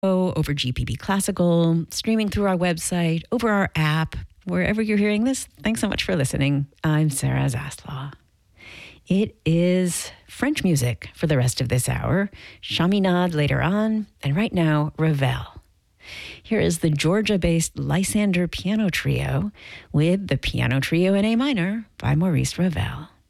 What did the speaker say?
over GPB Classical, streaming through our website, over our app, wherever you're hearing this. Thanks so much for listening. I'm Sarah Zaslaw. It is French music for the rest of this hour, Chaminade later on, and right now, Ravel. Here is the Georgia-based Lysander Piano Trio with the Piano Trio in A minor by Maurice Ravel.